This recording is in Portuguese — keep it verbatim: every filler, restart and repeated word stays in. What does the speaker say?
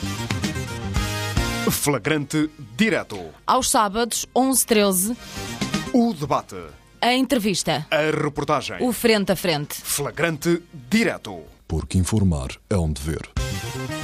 Flagrante Direto. Aos sábados, onze e treze, O debate. a entrevista. A reportagem. O frente a frente. Flagrante Direto. Porque informar é um dever.